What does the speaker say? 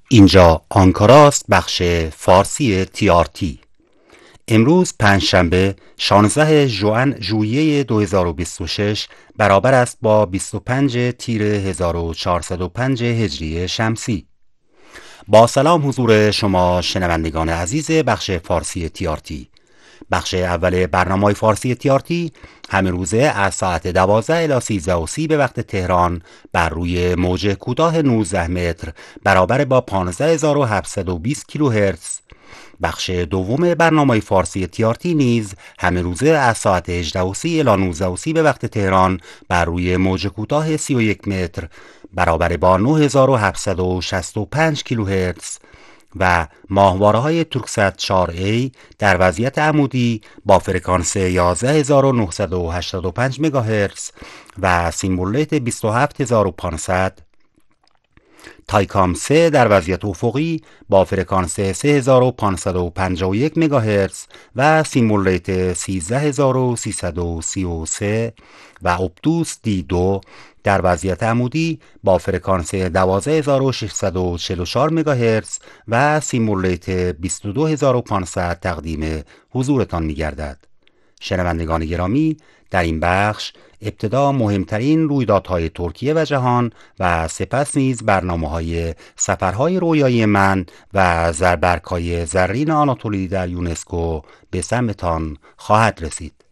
اینجا آنکاراست، بخش فارسی TRT. امروز پنجشنبه 16 ژوئیه 2026 برابر است با 25 تیر 1405 هجری شمسی. با سلام حضور شما شنوندگان عزیز بخش فارسی TRT. بخش اول برنامه فارسی TRT همه روزه از ساعت 12 الی 13:30 به وقت تهران بر روی موج کوتاه 19 متر برابر با 15720 کیلوهرتز. بخش دوم برنامه فارسی TRT نیز همه روزه از ساعت 18:30 الی 19:30 به وقت تهران بر روی موج کوتاه 31 متر برابر با 9765 کیلوهرتز و ماهواره های تورکست 4A در وضعیت عمودی با فرکانس 11985 مگاهرتز و سیمبولیت 27500، تایکام 3 در وضعیت افقی با فرکانس 3551 مگاهرتز و سیمولیت 13333 و اپتوس D2 در وضعیت عمودی با فرکانس 12644 مگاهرتز و سیمولیت 22500 تقدیم حضورتان می‌گردد. شنوندگان گرامی، در این بخش ابتدا مهمترین رویدادهای ترکیه و جهان و سپس نیز برنامه‌های سفرهای رویایی من و زربرگ‌های زرین آناتولی در یونسکو به سمتان خواهد رسید.